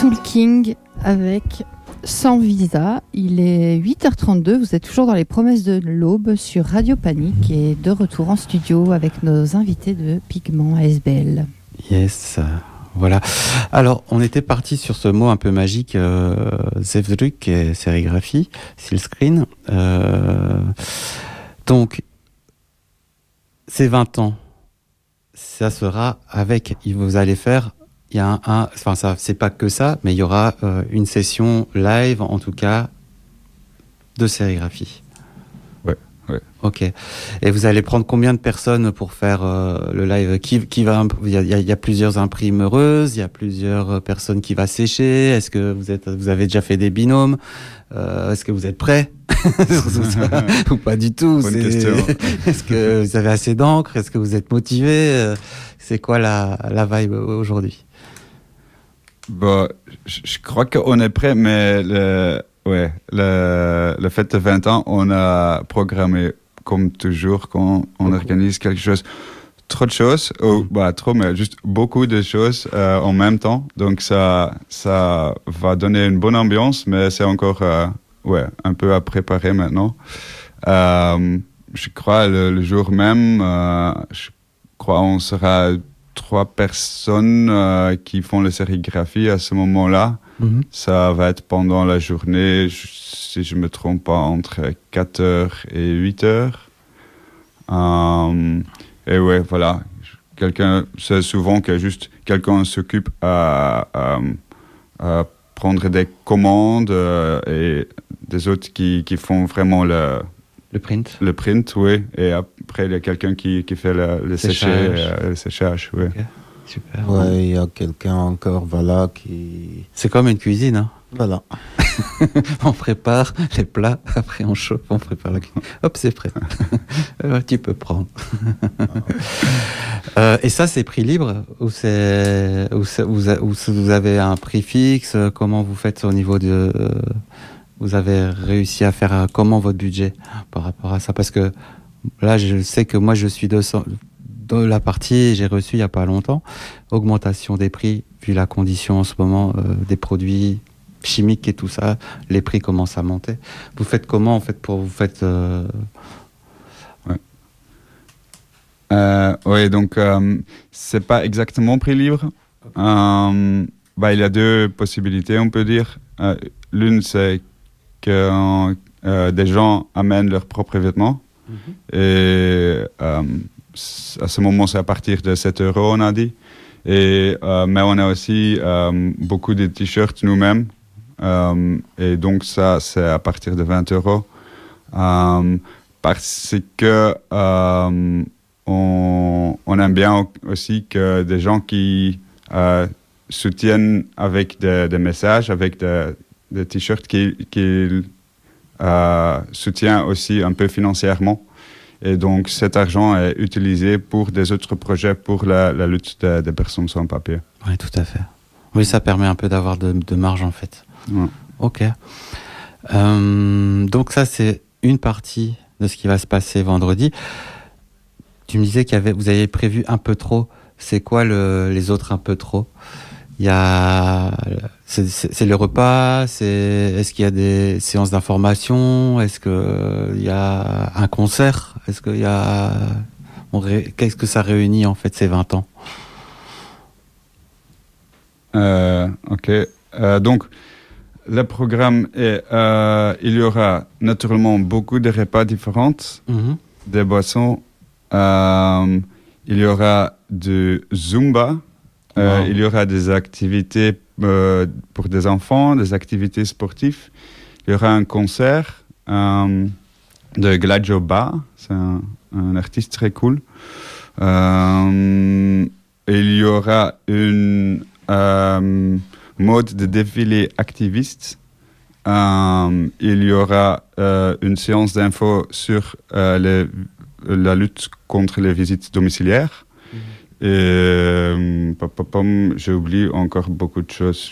Soul King avec Sans Visa. Il est 8h32, vous êtes toujours dans les promesses de l'aube sur Radio Panique et de retour en studio avec nos invités de Pigment ASBL. Yes, voilà. Alors, on était parti sur ce mot un peu magique, Zevdruk, et sérigraphie, silkscreen. Donc, ces 20 ans, ça sera avec, vous allez faire, il y a enfin ça, c'est pas que ça, mais il y aura une session live, en tout cas, de sérigraphie. Ouais. Ok. Et vous allez prendre combien de personnes pour faire le live? Qui va, il y a plusieurs imprimeuses, il y a plusieurs personnes qui va sécher. Est-ce que vous avez déjà fait des binômes? Est-ce que vous êtes prêts? Ou pas du tout? Bonne question. Est-ce que vous avez assez d'encre? Est-ce que vous êtes motivé? C'est quoi la vibe aujourd'hui? Bon, je crois qu'on est prêt, mais le fait de 20 ans, on a programmé comme toujours quand on organise quelque chose. Trop de choses, mais juste beaucoup de choses en même temps. Donc ça va donner une bonne ambiance, mais c'est encore un peu à préparer maintenant. Je crois le jour même, on sera 3 personnes qui font la sérigraphie à ce moment-là. Mm-hmm. Ça va être pendant la journée, si je ne me trompe pas, entre 4h et 8h. Et ouais, voilà. C'est souvent que juste quelqu'un s'occupe à prendre des commandes et des autres qui font vraiment le print. Le print, oui. Et après, il y a quelqu'un qui fait le séchage. Oui. Okay. Super. Ouais, il y a quelqu'un encore, voilà, qui... C'est comme une cuisine, hein. Voilà. On prépare les plats, après on chauffe, on prépare la cuisine. Hop, c'est prêt. Tu peux prendre. Et ça, c'est prix libre ou vous avez un prix fixe? Comment vous faites au niveau de... Vous avez réussi à faire comment votre budget par rapport à ça? Parce que là, je sais que moi, je suis de la partie, j'ai reçu il n'y a pas longtemps, augmentation des prix, vu la condition en ce moment des produits chimiques et tout ça, les prix commencent à monter. Vous faites comment en fait Oui, donc c'est pas exactement prix libre. Il y a 2 possibilités, on peut dire. L'une, c'est que des gens amènent leurs propres vêtements. Mm-hmm. Et à ce moment, c'est à partir de 7 €, on a dit. Mais on a aussi beaucoup de t-shirts nous-mêmes. Et donc, ça, c'est à partir de 20 €. Parce que on aime bien aussi que des gens qui soutiennent avec des messages, avec des t-shirts qu'ils soutiennent aussi un peu financièrement. Et donc, cet argent est utilisé pour des autres projets, pour la lutte des personnes sans papier. Oui, tout à fait. Oui, ça permet un peu d'avoir de marge, en fait. Ouais. Ok. Donc ça, c'est une partie de ce qui va se passer vendredi. Tu me disais vous avez prévu un peu trop. C'est quoi les autres un peu trop? C'est le repas, est-ce qu'il y a des séances d'information, est-ce qu'il y a un concert, qu'est-ce que ça réunit en fait ces 20 ans? Ok, donc le programme est, il y aura naturellement beaucoup de repas différents, mm-hmm. des boissons, il y aura du Zumba. Wow. Il y aura des activités pour des enfants, des activités sportives. Il y aura un concert de Gladio Ba, c'est un artiste très cool. Il y aura une mode de défilé activiste. Il y aura une séance d'infos sur la lutte contre les visites domiciliaires. Et j'ai oublié encore beaucoup de choses.